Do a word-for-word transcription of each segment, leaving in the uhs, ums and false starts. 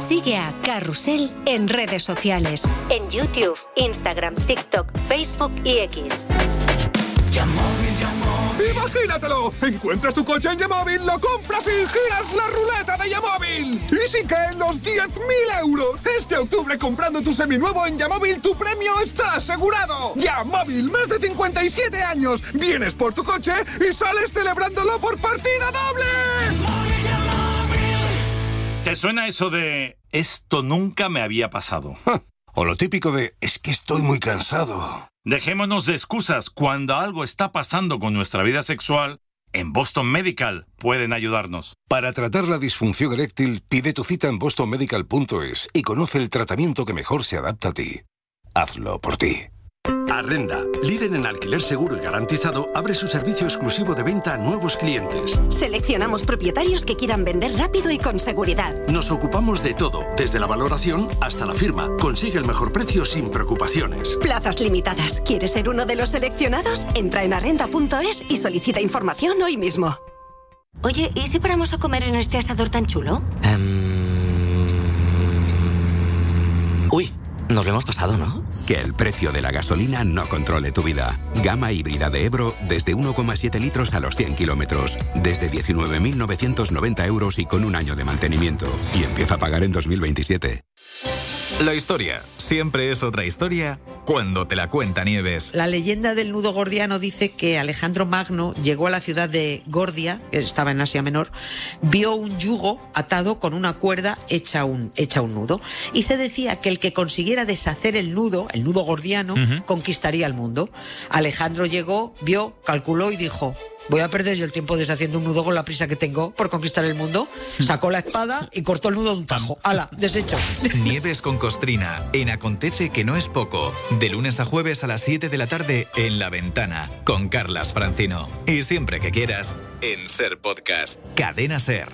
Sigue a Carrusel en redes sociales. En YouTube, Instagram, TikTok, Facebook y X. Yamóvil, Yamóvil. ¡Imagínatelo! Encuentras tu coche en Yamóvil, lo compras y giras la ruleta de Yamóvil. ¡Y sí que en los diez mil euros! Este octubre, comprando tu seminuevo en Yamóvil, tu premio está asegurado. Yamóvil, más de cincuenta y siete años. Vienes por tu coche y sales celebrándolo por partida doble. ¿Te suena eso de esto nunca me había pasado? O lo típico de es que estoy muy cansado. Dejémonos de excusas. Cuando algo está pasando con nuestra vida sexual, en Boston Medical pueden ayudarnos. Para tratar la disfunción eréctil, pide tu cita en boston medical punto es y conoce el tratamiento que mejor se adapta a ti. Hazlo por ti. Arrenda, líder en alquiler seguro y garantizado, abre su servicio exclusivo de venta a nuevos clientes. Seleccionamos propietarios que quieran vender rápido y con seguridad. Nos ocupamos de todo, desde la valoración hasta la firma. Consigue el mejor precio sin preocupaciones. Plazas limitadas. ¿Quieres ser uno de los seleccionados? Entra en arrenda punto es y solicita información hoy mismo. Oye, ¿y si paramos a comer en este asador tan chulo? Um... Uy. Nos lo hemos pasado, ¿no? Que el precio de la gasolina no controle tu vida. Gama híbrida de Ebro desde uno coma siete litros a los cien kilómetros. Desde diecinueve mil novecientos noventa euros y con un año de mantenimiento. Y empieza a pagar en dos mil veintisiete. La historia siempre es otra historia cuando te la cuenta Nieves. La leyenda del nudo gordiano dice que Alejandro Magno llegó a la ciudad de Gordia, que estaba en Asia Menor, vio un yugo atado con una cuerda hecha un, hecha un nudo. Y se decía que el que consiguiera deshacer el nudo, el nudo gordiano, uh-huh. conquistaría el mundo. Alejandro llegó, vio, calculó y dijo: voy a perder yo el tiempo deshaciendo un nudo con la prisa que tengo por conquistar el mundo. Sacó la espada y cortó el nudo de un tajo. ¡Hala! Deshecho. Nieves con Costrina, en Acontece que no es poco. De lunes a jueves a las siete de la tarde en La Ventana, con Carlas Francino. Y siempre que quieras, en Ser Podcast. Cadena Ser.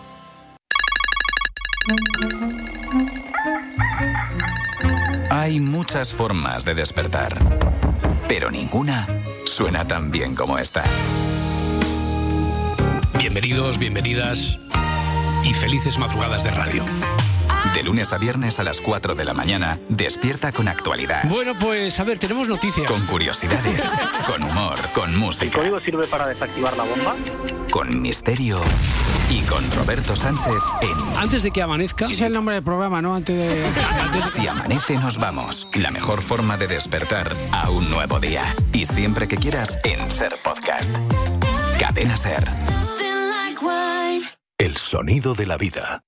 Hay muchas formas de despertar, pero ninguna suena tan bien como esta. Bienvenidos, bienvenidas y felices madrugadas de radio. De lunes a viernes a las cuatro de la mañana, despierta con actualidad. Bueno, pues a ver, tenemos noticias. Con curiosidades, con humor, con música. ¿El código sirve para desactivar la bomba? Con misterio y con Roberto Sánchez en... Antes de que amanezca... Ese es el nombre del programa, ¿no? Antes de... Si amanece nos vamos. La mejor forma de despertar a un nuevo día. Y siempre que quieras en Ser Podcast. Cadena Ser. El sonido de la vida.